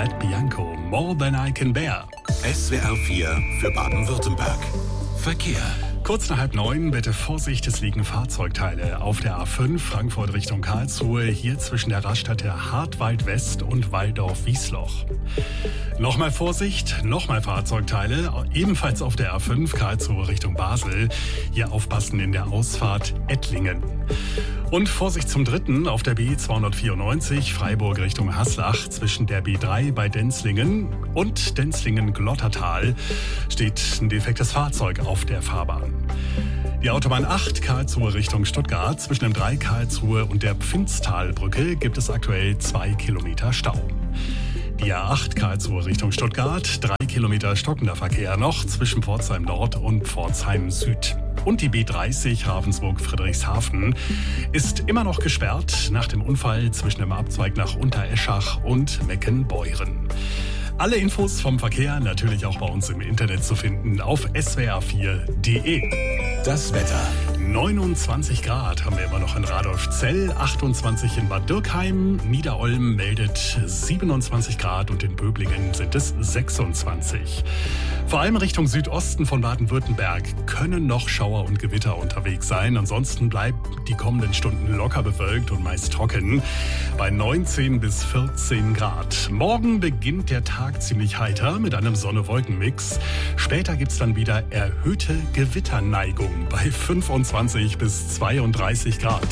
Matt Bianco, More Than I Can Bear. SWR 4 für Baden-Württemberg. Verkehr. Kurz nach 8:30, bitte Vorsicht, es liegen Fahrzeugteile auf der A5 Frankfurt Richtung Karlsruhe, hier zwischen der Raststätte Hartwald West und Walldorf-Wiesloch. Nochmal Vorsicht, nochmal Fahrzeugteile, ebenfalls auf der A5 Karlsruhe Richtung Basel, hier aufpassen in der Ausfahrt Ettlingen. Und Vorsicht zum dritten auf der B294 Freiburg Richtung Haslach zwischen der B3 bei Denzlingen und Denzlingen-Glottertal steht ein defektes Fahrzeug auf der Fahrbahn. Die Autobahn 8 Karlsruhe Richtung Stuttgart zwischen dem 3 Karlsruhe und der Pfinztalbrücke gibt es aktuell 2 Kilometer Stau. Die A8 Karlsruhe Richtung Stuttgart, 3 Kilometer stockender Verkehr noch zwischen Pforzheim Nord und Pforzheim Süd. Und die B30 Ravensburg-Friedrichshafen ist immer noch gesperrt nach dem Unfall zwischen dem Abzweig nach Untereschach und Meckenbeuren. Alle Infos vom Verkehr natürlich auch bei uns im Internet zu finden auf swr4.de. Das Wetter. 29 Grad haben wir immer noch in Radolfzell, 28 in Bad Dürkheim, Niederolm meldet 27 Grad und in Böblingen sind es 26. Vor allem Richtung Südosten von Baden-Württemberg können noch Schauer und Gewitter unterwegs sein. Ansonsten bleibt die kommenden Stunden locker bewölkt und meist trocken bei 19 bis 14 Grad. Morgen beginnt der Tag ziemlich heiter mit einem Sonne-Wolken-Mix. Später gibt's dann wieder erhöhte Gewitterneigung bei 25 bis 32 Grad.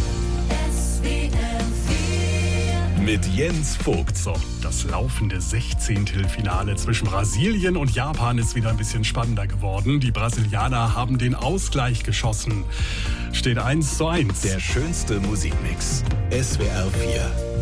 Mit Jens Vogt. So, das laufende 16. Finale zwischen Brasilien und Japan ist wieder ein bisschen spannender geworden. Die Brasilianer haben den Ausgleich geschossen. Steht 1:1. Der schönste Musikmix. SWR 4.